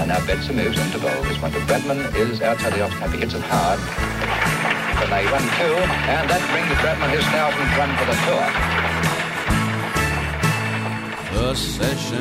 And now Betson moves into bowl. This one to Bradman is outside the off-stump. He hits it hard. But they run two, and that brings Bradman his 1000th run for the tour. The session